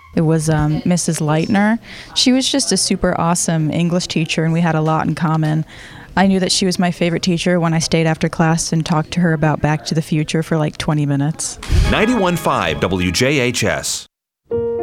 It was Mrs. Leitner. She was just a super awesome English teacher, and we had a lot in common. I knew that she was my favorite teacher when I stayed after class and talked to her about Back to the Future for like 20 minutes. 91.5 WJHS.